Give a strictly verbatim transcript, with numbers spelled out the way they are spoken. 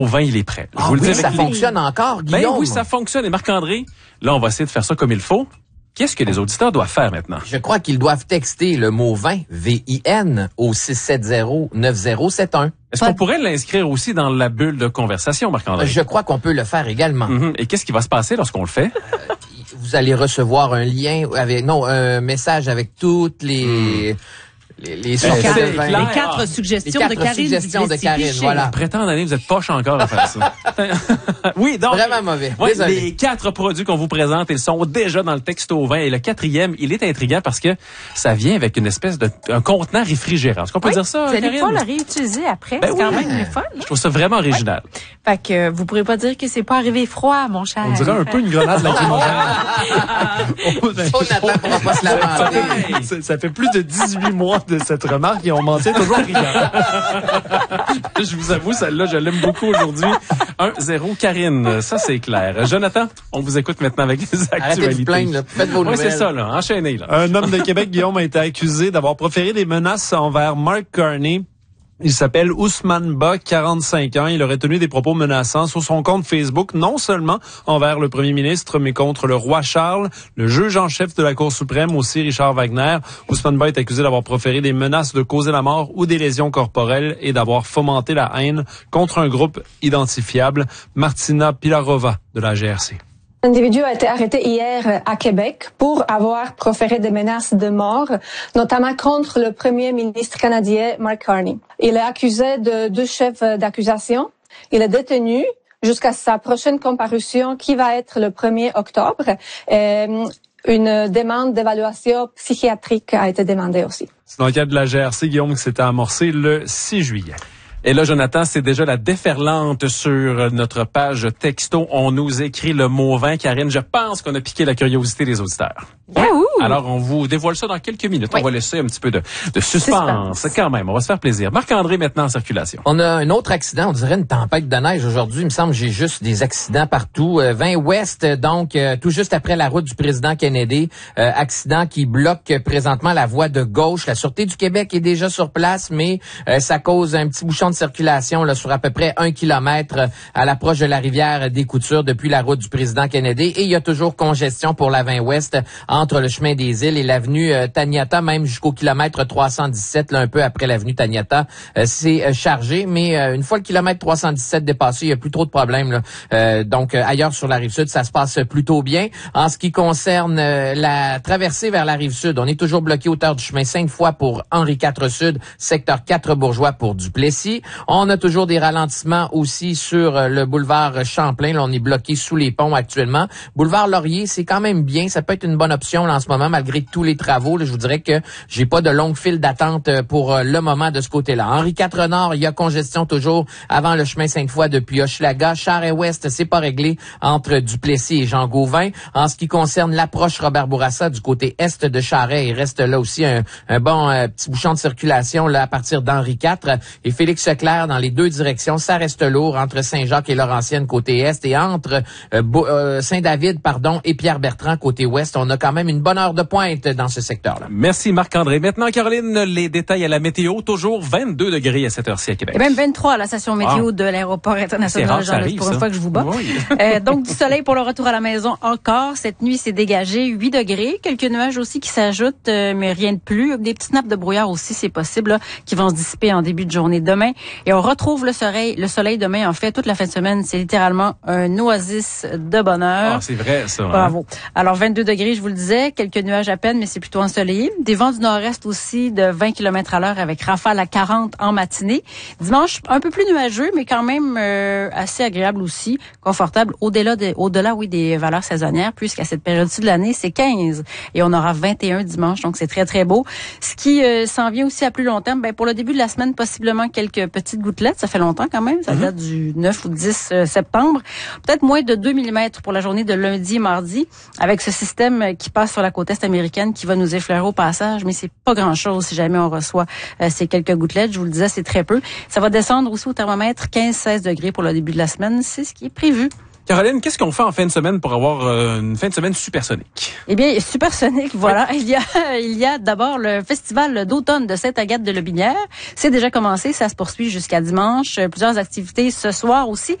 Au vin, il est prêt. Ah oui, le ça les... fonctionne encore, Guillaume? Ben oui, ça fonctionne. Et Marc-André, là, on va essayer de faire ça comme il faut. Qu'est-ce que les auditeurs doivent faire maintenant? Je crois qu'ils doivent texter le mot vin, V I N, au six sept zéro neuf zéro sept un. Est-ce qu'on pourrait l'inscrire aussi dans la bulle de conversation, Marc-André? Je crois qu'on peut le faire également. Mm-hmm. Et qu'est-ce qui va se passer lorsqu'on le fait? Euh, vous allez recevoir un lien avec, non, un message avec toutes les... Mm. Les, les, les, quatre, les quatre suggestions les quatre de Karine. Suggestions de Karine, voilà. Après tant d'années, vous êtes poche encore à faire ça. Oui, donc. Vraiment mauvais. Ouais, les quatre produits qu'on vous présente, ils sont déjà dans le texte au vin. Et le quatrième, il est intriguant parce que ça vient avec une espèce de, un contenant réfrigérant. Est-ce qu'on peut oui, dire ça, vous Karine? allez pas le réutiliser après. Ben c'est oui. quand même le fun. Je trouve ça vraiment original. Ouais. Fait que, vous pourrez pas dire que c'est pas arrivé froid, mon cher. On dirait un peu une grenade lacrymogène. Jonathan pourra pas se lamenter. Ça, ça fait plus de dix-huit mois de cette remarque et on m'en tient toujours riant. Je vous avoue, celle-là, je l'aime beaucoup aujourd'hui. un zéro Karine, ça c'est clair. Jonathan, on vous écoute maintenant avec les actualités. Arrêtez de plaindre, là. Faites vos ouais, nouvelles. c'est ça, là. Enchaînez, là. Un homme de Québec, Guillaume, a été accusé d'avoir proféré des menaces envers Mark Carney. Il s'appelle Ousmane Ba, quarante-cinq ans. Il aurait tenu des propos menaçants sur son compte Facebook, non seulement envers le premier ministre, mais contre le roi Charles, le juge en chef de la Cour suprême, aussi Richard Wagner. Ousmane Ba est accusé d'avoir proféré des menaces de causer la mort ou des lésions corporelles et d'avoir fomenté la haine contre un groupe identifiable. Martina Pilarova de la G R C. L'individu a été arrêté hier à Québec pour avoir proféré des menaces de mort, notamment contre le premier ministre canadien Mark Carney. Il est accusé de deux chefs d'accusation. Il est détenu jusqu'à sa prochaine comparution qui va être le premier octobre. Et une demande d'évaluation psychiatrique a été demandée aussi. C'est dans le cadre de la G R C, Guillaume, qui s'était amorcé le six juillet. Et là, Jonathan, c'est déjà la déferlante sur notre page texto. On nous écrit le mot vin. Karine, je pense qu'on a piqué la curiosité des auditeurs. Yahoo! Alors, on vous dévoile ça dans quelques minutes. Oui. On va laisser un petit peu de, de suspense. suspense. Quand même, on va se faire plaisir. Marc-André, maintenant en circulation. On a un autre accident, on dirait une tempête de neige aujourd'hui. Il me semble que j'ai juste des accidents partout. Euh, vingt ouest, donc, euh, tout juste après la route du président Kennedy. Euh, accident qui bloque présentement la voie de gauche. La Sûreté du Québec est déjà sur place, mais euh, ça cause un petit bouchon de circulation là, sur à peu près un kilomètre à l'approche de la rivière des Coutures depuis la route du président Kennedy. Et il y a toujours congestion pour la vingt ouest entre le chemin des Îles et l'avenue euh, Taniata, même jusqu'au kilomètre trois cent dix-sept, là, un peu après l'avenue Taniata. Euh, c'est euh, chargé, mais euh, une fois le kilomètre trois cent dix-sept dépassé, il n'y a plus trop de problèmes. Là. Euh, donc, euh, ailleurs sur la Rive-Sud, ça se passe plutôt bien. En ce qui concerne euh, la traversée vers la Rive-Sud, on est toujours bloqué hauteur du chemin Sainte-Foy pour Henri quatre Sud, secteur quatre Bourgeois pour Duplessis. On a toujours des ralentissements aussi sur euh, le boulevard Champlain. Là, on est bloqué sous les ponts actuellement. Boulevard Laurier, c'est quand même bien. Ça peut être une bonne option là, en ce moment, malgré tous les travaux. Là, je vous dirais que j'ai pas de longue file d'attente pour euh, le moment de ce côté-là. Henri quatre Nord, il y a congestion toujours avant le chemin Sainte-Foy depuis Hochelaga. Charest-Ouest, c'est pas réglé entre Duplessis et Jean-Gauvin. En ce qui concerne l'approche Robert-Bourassa du côté est de Charest, il reste là aussi un, un bon euh, petit bouchon de circulation là à partir d'Henri quatre. Et Félix Leclerc, dans les deux directions, ça reste lourd entre Saint-Jacques et Laurentienne côté est et entre euh, euh, Saint-David pardon et Pierre-Bertrand côté ouest. On a quand même une bonne heure de pointe dans ce secteur-là. Merci Marc-André. Maintenant, Caroline, les détails à la météo. Toujours vingt-deux degrés à cette heure-ci à Québec. Et même vingt-trois à la station météo ah. de l'aéroport international Jean-Louis, pour une fois que je vous bats. Oui. euh, donc, du soleil pour le retour à la maison encore. Cette nuit, c'est dégagé huit degrés. Quelques nuages aussi qui s'ajoutent, euh, mais rien de plus. Des petites nappes de brouillard aussi, c'est possible, là, qui vont se dissiper en début de journée demain. Et on retrouve le soleil, le soleil demain. En fait, toute la fin de semaine, c'est littéralement un oasis de bonheur. Ah, c'est vrai, ça. Bravo. Hein? Alors, vingt-deux degrés, je vous le disais. Quelques nuages à peine, mais c'est plutôt ensoleillé. Des vents du nord-est aussi de vingt kilomètres à l'heure avec rafale à quarante en matinée. Dimanche, un peu plus nuageux, mais quand même euh, assez agréable aussi, confortable au-delà, de, au-delà oui, des valeurs saisonnières, puisqu'à cette période-ci de l'année, c'est quinze. Et on aura vingt et un dimanche, donc c'est très, très beau. Ce qui euh, s'en vient aussi à plus long terme, ben, pour le début de la semaine, possiblement quelques petites gouttelettes. Ça fait longtemps quand même. Ça mm-hmm. date du neuf ou dix euh, septembre. Peut-être moins de deux millimètres pour la journée de lundi et mardi, avec ce système qui passe sur la côte est américaine qui va nous effleurer au passage, mais c'est pas grand-chose si jamais on reçoit euh, ces quelques gouttelettes. Je vous le disais, c'est très peu. Ça va descendre aussi au thermomètre quinze à seize degrés pour le début de la semaine. C'est ce qui est prévu. Caroline, qu'est-ce qu'on fait en fin de semaine pour avoir euh, une fin de semaine supersonique? Eh bien, supersonique, voilà. Oui. Il y a, il y a d'abord le festival d'automne de Sainte-Agathe-de-Lobinière. C'est déjà commencé, ça se poursuit jusqu'à dimanche. Plusieurs activités ce soir aussi.